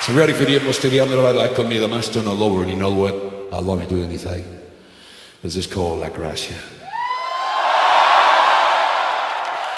Si rifieriamo studiando la comida, ma sto non lavoro, you know what? I love you doing anything. This is called La Gracia.